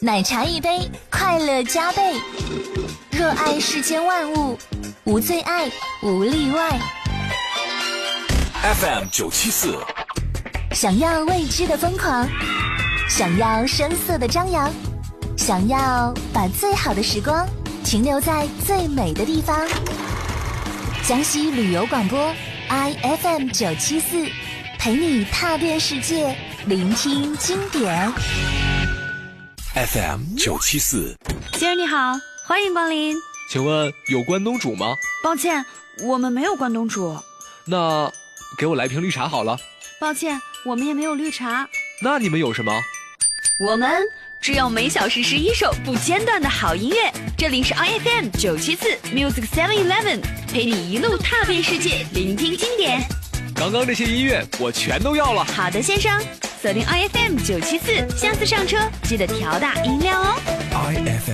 奶茶一杯，快乐加倍。热爱世间万物，无最爱，无例外。 FM 974， 想要未知的疯狂，想要声色的张扬，想要把最好的时光停留在最美的地方。江西旅游广播 IFM 974，陪你踏遍世界，聆听经典。 FM 974， 先生你好，欢迎光临。 请问有关东煮吗？ 抱歉，我们没有关东煮。 那给我来瓶绿茶好了。 抱歉，我们也没有绿茶。 那你们有什么？ 我们只有每小时11首不间断的好音乐。这里是 IFM 974 Music 711，陪你一路踏遍世界，聆听经典。 刚刚这些音乐我全都要了。 好的，先生，锁定 IFM 974，下次上车记得调大音量哦。